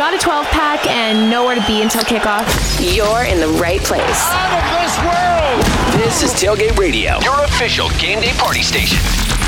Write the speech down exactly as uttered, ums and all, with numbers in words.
got a twelve pack and nowhere to be until kickoff, you're in the right place. Out of this world! This is Tailgate Radio, your official game day party station.